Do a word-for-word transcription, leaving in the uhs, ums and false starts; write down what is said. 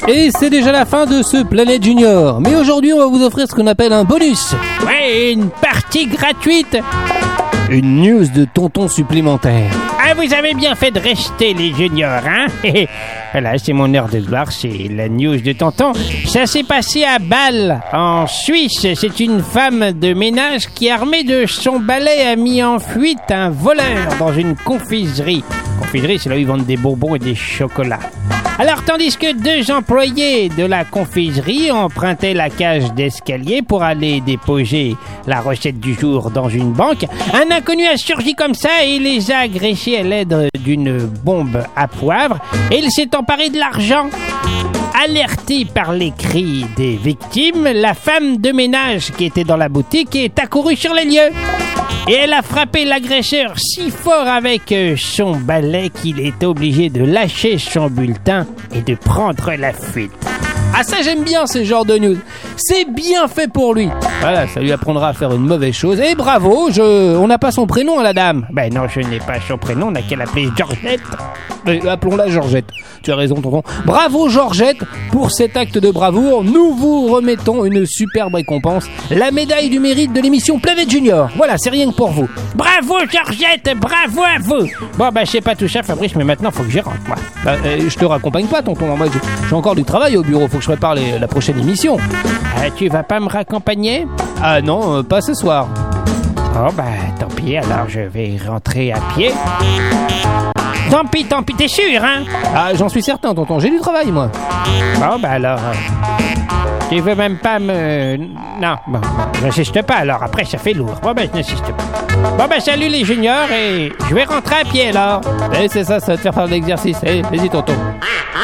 Et c'est déjà la fin de ce Planète Junior. Mais aujourd'hui, on va vous offrir ce qu'on appelle un bonus. Ouais, une partie gratuite. Une news de tonton supplémentaire. Ah, vous avez bien fait de rester, les juniors, hein? Voilà, c'est mon heure de gloire, c'est la news de tonton. Ça s'est passé à Bâle, en Suisse. C'est une femme de ménage qui, armée de son balai, a mis en fuite un voleur dans une confiserie. Confiserie, c'est là où ils vendent des bonbons et des chocolats. Alors, tandis que deux employés de la confiserie empruntaient la cage d'escalier pour aller déposer la recette du jour dans une banque, un inconnu a surgi comme ça et les a agressés à l'aide d'une bombe à poivre et il s'est emparé de l'argent. Alertée par les cris des victimes, la femme de ménage qui était dans la boutique est accourue sur les lieux. Et elle a frappé l'agresseur si fort avec son balai qu'il est obligé de lâcher son bulletin et de prendre la fuite. Ah, ça j'aime bien ce genre de news. C'est bien fait pour lui. Voilà, ça lui apprendra à faire une mauvaise chose. Et bravo, je... on n'a pas son prénom à la dame. Ben non, je n'ai pas son prénom, on n'a qu'à l'appeler Georgette. Mais appelons-la Georgette. Tu as raison, tonton. Bravo Georgette pour cet acte de bravoure. Nous vous remettons une superbe récompense, la médaille du mérite de l'émission Planète Junior. Voilà, c'est rien que pour vous. Bravo Georgette, bravo à vous. Bon, ben je sais pas tout ça, Fabrice, mais maintenant faut que j'y rentre, moi. Bah, euh, je te raccompagne pas, tonton. Moi, j'ai encore du travail au bureau. Faut que je prépare les, la prochaine émission. Euh, tu vas pas me raccompagner? Ah non, euh, pas ce soir. Oh bah tant pis, alors je vais rentrer à pied. Tant pis, tant pis, t'es sûr, hein? Ah, j'en suis certain, tonton, j'ai du travail, moi. Bon bah alors... Euh, tu veux même pas me... Non, bon, bon, j'insiste pas, alors après ça fait lourd. Bon ben je n'insiste pas. Bon ben salut les juniors et je vais rentrer à pied alors. Eh, c'est ça, ça va te faire faire de l'exercice. Eh, vas-y tonton.